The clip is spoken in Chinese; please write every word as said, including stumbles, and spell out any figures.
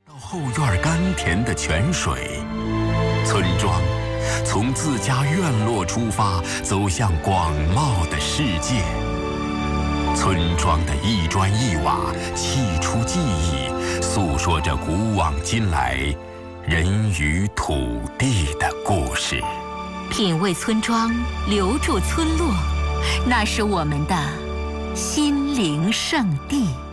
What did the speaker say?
到后院甘甜的泉水，村庄从自家院落出发，走向广袤的世界。村庄的一砖一瓦砌出记忆，诉说着古往今来人与土地的故事。 品味村庄，留住村落，那是我们的心灵圣地。